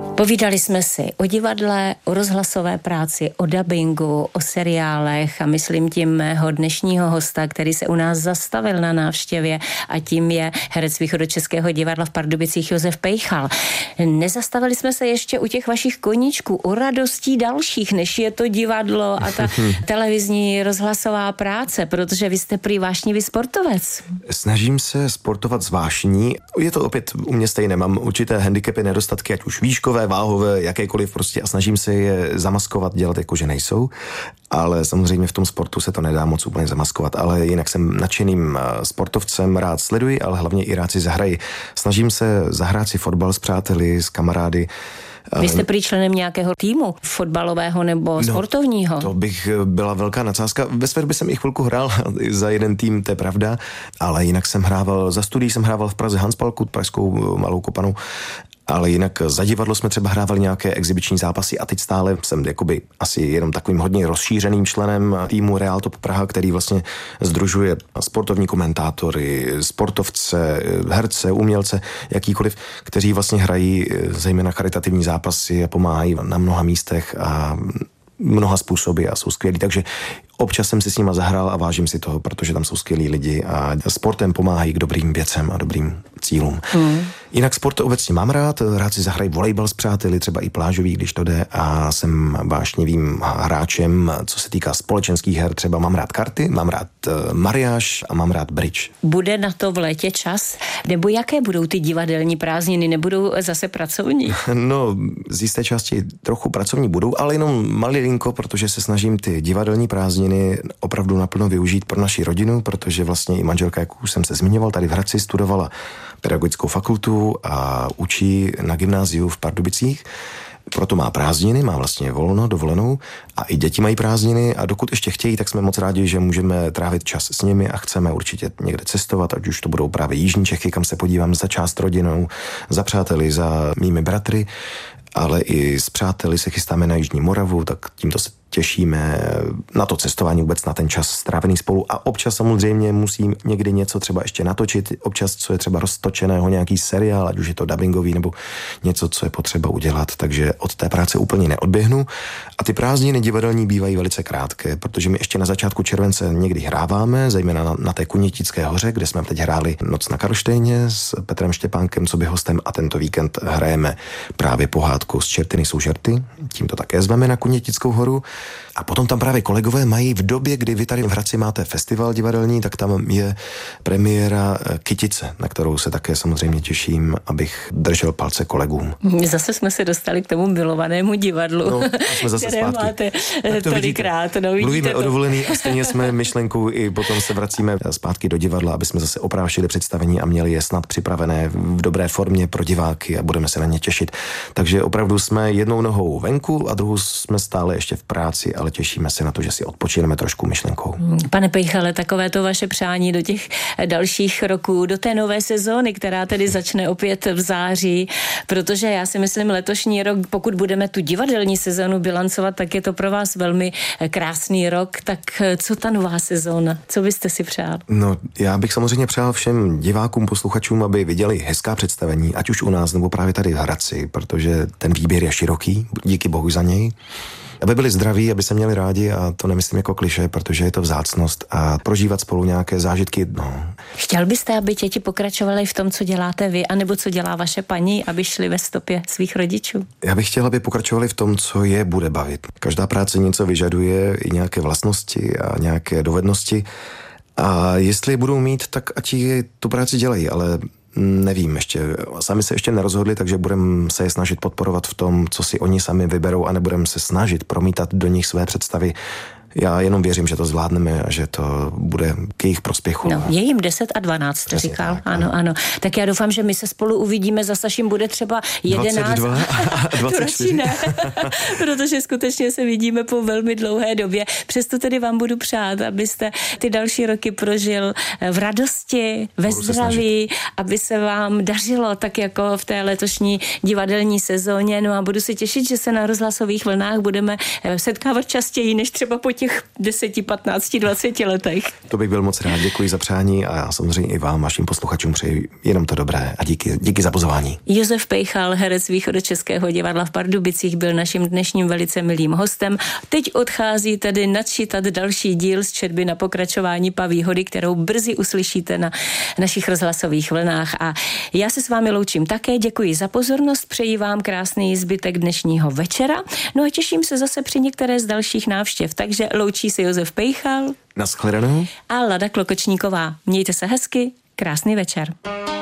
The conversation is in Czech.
Povídali jsme si o divadle, o rozhlasové práci, o dabingu, o seriálech a myslím tím mého dnešního hosta, který se u nás zastavil na návštěvě a tím je herec Východočeského divadla v Pardubicích Josef Pejchal. Nezastavili jsme se ještě u těch vašich koníčků, o radostí dalších, než je to divadlo a ta televizní rozhlasová práce, protože vy jste prý vášnivý sportovec. Snažím se sportovat s vášní. Je to opět u mě stejné, mám určité handicapy, nedostatky, ať už výškové, váhové, jakékoliv prostě a snažím se je zamaskovat, dělat jako, že nejsou, ale samozřejmě v tom sportu se to nedá moc úplně zamaskovat, ale jinak jsem nadšeným sportovcem, rád sleduji, ale hlavně i rád si zahraji. Snažím se zahrát si fotbal s přáteli, s kamarády. Vy jste prý členem nějakého týmu fotbalového nebo sportovního? To bych byla velká nadsázka. Ve své době jsem i chvilku hrál za jeden tým, to je pravda, ale jinak jsem hrával, za studií jsem hrával v Praze Hanspalku, pražskou Malou Kopanu, ale jinak za divadlo jsme třeba hrávali nějaké exibiční zápasy a teď stále jsem jakoby asi jenom takovým hodně rozšířeným členem týmu Real Top Praha, který vlastně sdružuje sportovní komentátory, sportovce, herce, umělce, jakýkoliv, kteří vlastně hrají zejména charitativní zápasy a pomáhají na mnoha místech a mnoha způsoby a jsou skvělí, takže občas jsem si s nima zahrál a vážím si toho, protože tam jsou skvělí lidi a sportem pomáhají k dobrým věcem a dobrým cílům. Jinak sport obecně mám rád si zahraji volejbal s přáteli, třeba i plážový, když to jde a jsem vášnivým hráčem, co se týká společenských her, třeba mám rád karty, mám rád mariáž a mám rád bridge. Bude na to v létě čas? Nebo jaké budou ty divadelní prázdniny? Nebudou zase pracovní? No, z jisté části trochu pracovní budou, ale jenom malinko, protože se snažím ty divadelní prázdniny opravdu naplno využít pro naši rodinu, protože vlastně i manželka, jak už jsem se zmiňoval, tady v Hradci studovala pedagogickou fakultu a učí na gymnáziu v Pardubicích. Proto má prázdniny, má vlastně volno, dovolenou a i děti mají prázdniny a dokud ještě chtějí, tak jsme moc rádi, že můžeme trávit čas s nimi a chceme určitě někde cestovat, ať už to budou právě jižní Čechy, kam se podívám za část rodinou, za přáteli, za mými bratry, ale i s přáteli se chystáme na Jižní Moravu, tak tímto se těšíme na to cestování, vůbec na ten čas strávený spolu a občas samozřejmě musím někdy něco třeba ještě natočit, občas co je třeba roztočeného, nějaký seriál, ať už je to dabingový nebo něco, co je potřeba udělat, takže od té práce úplně neodběhnu a ty prázdniny divadelní bývají velice krátké, protože my ještě na začátku července někdy hráváme, zejména na té Kunitické hoře, kde jsme teď hráli Noc na Karlštejně s Petrem Štěpánkem co by hostem a tento víkend hrajeme právě pohádku Z čertiny jsou žerty, tímto také zveme na Kunitickou horu. A potom tam právě kolegové mají v době, kdy vy tady v Hradci máte festival divadelní, tak tam je premiéra Kytice, na kterou se také samozřejmě těším, abych držel palce kolegům. Zase jsme se dostali k tomu milovanému divadlu, no, jsme zase které zpátky. máte tolikrát. No, mluvíme o dovolený a stejně jsme myšlenkou i potom se vracíme zpátky do divadla, aby jsme zase oprášili představení a měli je snad připravené v dobré formě pro diváky a budeme se na ně těšit. Takže opravdu jsme jednou nohou venku a druhou jsme stále ještě v práci, ale těšíme se na to, že si odpočineme trošku myšlenkou. Pane Pejchale, takové to vaše přání do těch dalších roků, do té nové sezóny, která tedy začne opět v září, protože já si myslím, letošní rok, pokud budeme tu divadelní sezónu bilancovat, tak je to pro vás velmi krásný rok. Tak co ta nová sezóna? Co byste si přál? No, já bych samozřejmě přál všem divákům, posluchačům, aby viděli hezká představení, ať už u nás, nebo právě tady v Hradci, protože ten výběr je široký, díky bohu za něj. Aby byli zdraví, aby se měli rádi a to nemyslím jako klišé, protože je to vzácnost a prožívat spolu nějaké zážitky, no. Chtěl byste, aby děti pokračovaly v tom, co děláte vy, anebo co dělá vaše paní, aby šli ve stopě svých rodičů? Já bych chtěl, aby pokračovali v tom, co je bude bavit. Každá práce něco vyžaduje, i nějaké vlastnosti a nějaké dovednosti a jestli je budou mít, tak ať tu práci dělají, ale nevím ještě. Sami se ještě nerozhodli, takže budeme se je snažit podporovat v tom, co si oni sami vyberou a nebudeme se snažit promítat do nich své představy. Já jenom věřím, že to zvládneme a že to bude k jejich prospěchu. No, je jim 10 a 12, to říkal. Tak, ano. Tak já doufám, že my se spolu uvidíme, za Saším bude třeba 11. 22 a 24. Ne, protože skutečně se vidíme po velmi dlouhé době. Přesto tedy vám budu přát, abyste ty další roky prožil v radosti, ve zdraví, aby se vám dařilo tak jako v té letošní divadelní sezóně. No a budu se těšit, že se na rozhlasových vlnách budeme setkávat častěji, než třeba po těch 10, 15, 20 letech. To bych byl moc rád, děkuji za přání a já samozřejmě i vám, vašim posluchačům přeji jenom to dobré a díky za pozvání. Josef Pejchal, herec Východočeského divadla v Pardubicích, byl naším dnešním velice milým hostem. Teď odchází tedy načítat další díl z četby na pokračování Paví hody, kterou brzy uslyšíte na našich rozhlasových vlnách. A já se s vámi loučím také, děkuji za pozornost, přeji vám krásný zbytek dnešního večera. No a těším se zase při některé z dalších návštěv. Takže loučí se Josef Pejchal. Naschledanou. A Lada Klokočníková. Mějte se hezky, krásný večer.